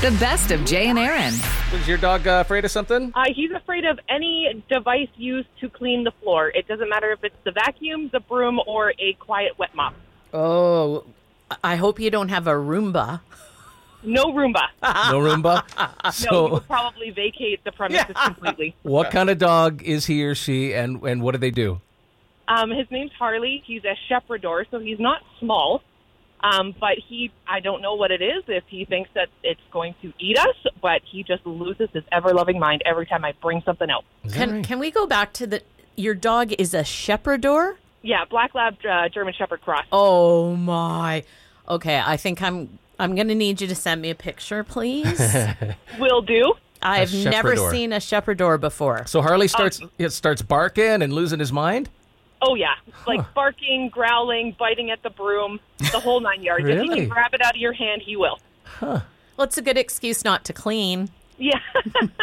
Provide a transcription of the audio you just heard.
The best of Jay and Aaron. Is your dog afraid of something? He's afraid of any device used to clean the floor. It doesn't matter if it's the vacuum, the broom, or a quiet wet mop. Oh, I hope you don't have a Roomba. No Roomba. No Roomba? No, you would probably vacate the premises completely. What kind of dog is he or she, and what do they do? His name's Harley. He's a Shepherdor, so he's not small. But I don't know what it is, if he thinks that it's going to eat us, but he just loses his ever-loving mind every time I bring something out. Can we go back to your dog is a Shepherdor? Yeah, Black Lab German Shepherd cross. Oh, my. Okay, I think I'm going to need you to send me a picture, please. Will do. I've never seen a Shepherdor before. So Harley starts barking and losing his mind? Oh, yeah. Like barking, growling, biting at the broom, the whole 9 yards. Really? If he can grab it out of your hand, he will. Well, it's a good excuse not to clean. Yeah.